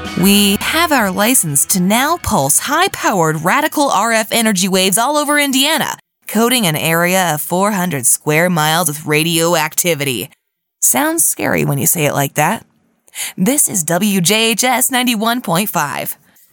We have our license to now pulse high-powered radical RF energy waves all over Indiana, coating an area of 400 square miles with radioactivity. Sounds scary when you say it like that. This is WJHS 91.5.